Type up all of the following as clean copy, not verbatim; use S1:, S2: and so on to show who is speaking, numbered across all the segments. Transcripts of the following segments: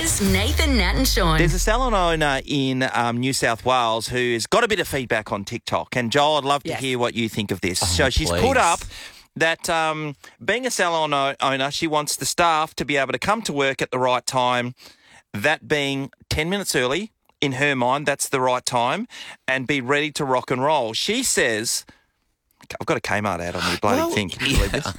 S1: Breakfast, Nathan, Nat and Sean.
S2: There's a salon owner in New South Wales who's got a bit of feedback on TikTok. And Joel, I'd love to hear what you think of this. So she's put up that being a salon owner, she wants the staff to be able to come to work at the right time, that being 10 minutes early. In her mind, that's the right time, and be ready to rock and roll. She says, I've got a Kmart ad on the bloody thing. Can you believe this?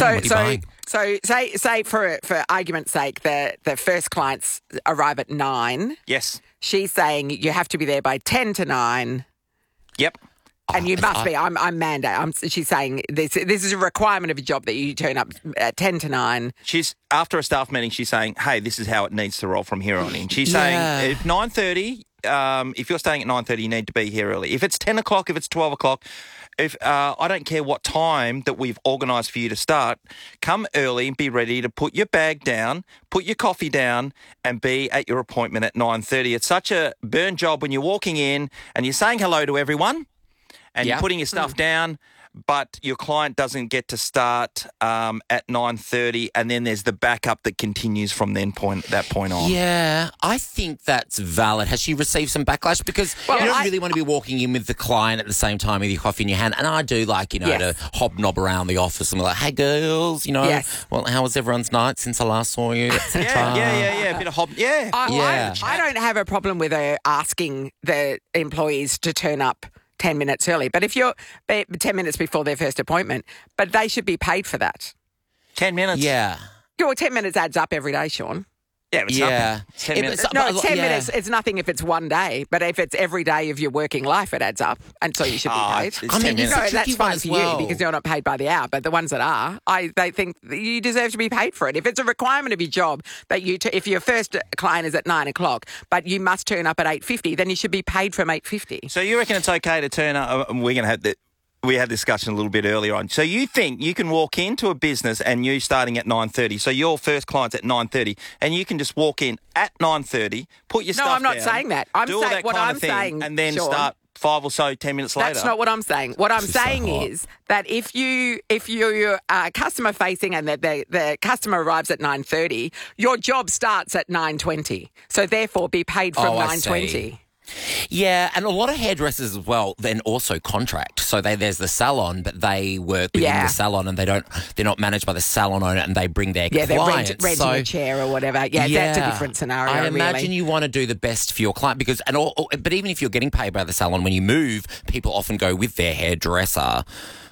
S3: So say for argument's sake, the first clients arrive at 9.
S2: Yes.
S3: She's saying you have to be there by 10 to 9.
S2: Yep.
S3: And you must be. I'm mandate. She's saying this is a requirement of a job that you turn up at 10 to 9.
S2: She's after a staff meeting. She's saying, "Hey, this is how it needs to roll from here on in." She's saying, "If 9:30, if you're staying at 9:30, you need to be here early. If it's 10 o'clock, if it's 12 o'clock, if I don't care what time that we've organised for you to start, come early and be ready to put your bag down, put your coffee down, and be at your appointment at 9:30. It's such a burn job when you're walking in and you're saying hello to everyone." And you're putting your stuff down, but your client doesn't get to start at 9:30, and then there's the backup that continues from that point on.
S4: Yeah, I think that's valid. Has she received some backlash? Because you don't really want to be walking in with the client at the same time with your coffee in your hand. And I do like, to hobnob around the office and be like, "Hey, girls, well, how was everyone's night since I last saw you?"
S2: Yeah. A bit of
S3: I don't have a problem with her asking the employees to turn up 10 minutes early. But if you're 10 minutes before their first appointment, but they should be paid for that.
S2: 10 minutes?
S4: Yeah.
S3: Your 10 minutes adds up every day, Sean.
S2: Yeah, it's nothing. 10 minutes.
S3: It's 10 minutes. It's nothing if it's one day, but if it's every day of your working life, it adds up, and so you should be paid. That's fine for you because you're not paid by the hour, but the ones that are, they think you deserve to be paid for it. If it's a requirement of your job that if your first client is at 9 o'clock, but you must turn up at 8:50, then you should be paid from 8:50.
S2: So you reckon it's okay to turn up? We're going to have we had a discussion a little bit earlier on. So you think you can walk into a business and you starting at 9:30, so your first client's at 9:30, and you can just walk in at 9:30, put your stuff down.
S3: No, I'm not saying that. I'm saying what I'm saying,
S2: and then
S3: Sean,
S2: start 5 or so 10 minutes later.
S3: That's not what I'm saying. What I'm saying is that if you're customer facing and the customer arrives at 9:30, your job starts at 9:20. So therefore, be paid from 9:20.
S4: Yeah, and a lot of hairdressers as well then also contract. So there's the salon, but they work within the salon and they're not managed by the salon owner, and they bring their clients.
S3: Yeah, they're renting a chair or whatever. Yeah, that's a different scenario.
S4: I imagine you want to do the best for your client but even if you're getting paid by the salon, when you move, people often go with their hairdresser.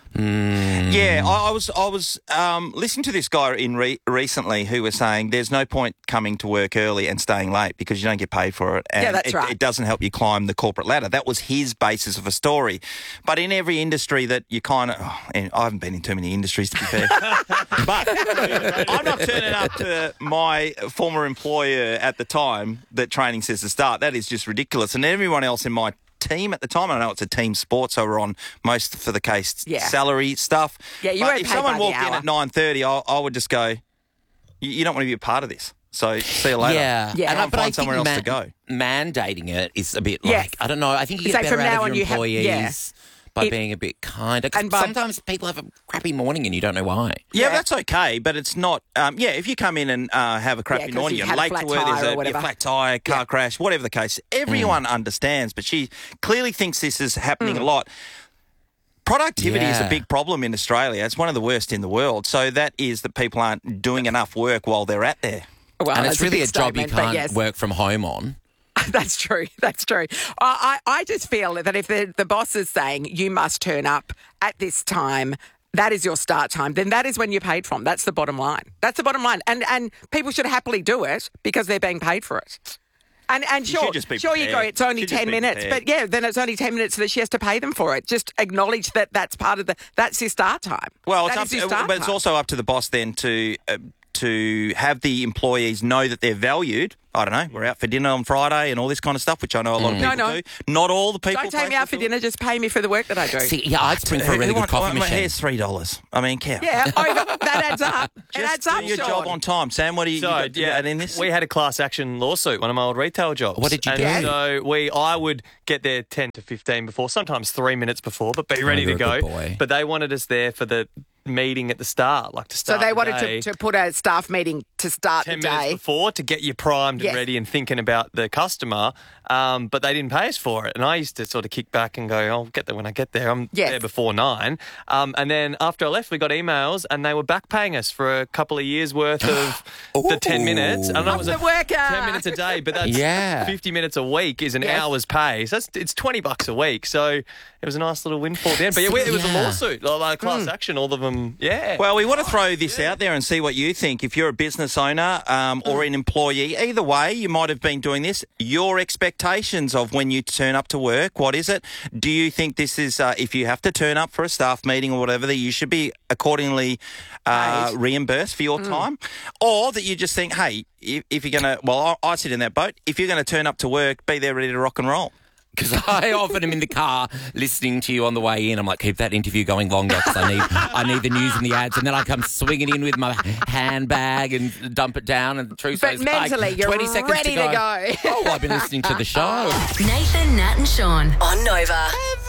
S2: Yeah, I was listening to this guy recently who was saying there's no point coming to work early and staying late because you don't get paid for it. And
S3: that's right.
S2: It doesn't help you climb the corporate ladder. That was his basis of a story. But in every industry that you kind of... I haven't been in too many industries, to be fair. But I'm not turning up to my former employer at the time that training says to start. That is just ridiculous. And everyone else in my team at the time, I know it's a team sport, so we're on most for the case salary stuff.
S3: Yeah, you
S2: but
S3: weren't
S2: if
S3: paid
S2: someone
S3: by the
S2: walked in
S3: hour.
S2: at 9:30, I would just go, you don't want to be a part of this. So see you later.
S4: Yeah.
S2: And find somewhere else to go.
S4: Mandating it is a bit like, I don't know, I think you get better out of your employees. By being a bit kinder. Sometimes people have a crappy morning and you don't know why.
S2: Yeah, that's okay, but it's not... if you come in and have a crappy morning, you're late to work, there's a flat tyre, car crash, whatever the case, everyone understands, but she clearly thinks this is happening a lot. Productivity is a big problem in Australia. It's one of the worst in the world. So that is that people aren't doing enough work while they're at there.
S3: Well,
S4: and it's really a job you can't work from home on.
S3: That's true. I just feel that if the boss is saying you must turn up at this time, that is your start time, then that is when you're paid from. That's the bottom line. That's the bottom line. And people should happily do it because they're being paid for it. And sure you go, it's only 10 minutes. But then it's only 10 minutes that she has to pay them for it. Just acknowledge that that's part of that's your start time.
S2: Well, it's also up to the boss then to have the employees know that they're valued. I don't know, we're out for dinner on Friday and all this kind of stuff, which I know a lot of people do. Not all the people.
S3: Don't take me out for dinner, just pay me for the work that I do.
S4: See, I'd spring for a really good coffee machine.
S2: Here's $3. I mean, care.
S3: Yeah, that adds up. It adds up,
S2: do your job on time. Sam, what do you got in this?
S5: We had a class action lawsuit, one of my old retail jobs.
S4: What did you do?
S5: So I would get there 10 to 15 before, sometimes 3 minutes before, but be ready to go.
S4: Good boy.
S5: But they wanted us there for the meeting at the start, like to start.
S3: So they
S5: the
S3: wanted
S5: day
S3: to put a staff meeting to start
S5: 10
S3: the day.
S5: minutes before to get you primed and ready and thinking about the customer, but they didn't pay us for it. And I used to sort of kick back and go, I'll get there when I get there. I'm there before 9. And then after I left, we got emails and they were back paying us for a couple of years worth of the 10 minutes. I know it was
S3: the worker.
S5: 10 minutes a day, but that's 50 minutes a week is an hour's pay. So it's $20 a week. So it was a nice little windfall then. But it was a lawsuit, like class action, all of them. Yeah.
S2: Well, we want to throw this out there and see what you think. If you're a business owner or an employee, either way, you might have been doing this. Your expectations of when you turn up to work, what is it? Do you think this is, if you have to turn up for a staff meeting or whatever, that you should be accordingly reimbursed for your time? Or that you just think, hey, if you're going to, well, I sit in that boat. If you're going to turn up to work, be there ready to rock and roll.
S4: Because I often am in the car listening to you on the way in. I'm like, keep that interview going longer because I need the news and the ads. And then I come swinging in with my handbag and dump it down. And the truth
S3: but
S4: is,
S3: mentally, you're
S4: 20 seconds
S3: ready to go.
S4: Oh, I've been listening to the show.
S1: Nathan, Nat and Sean on Nova.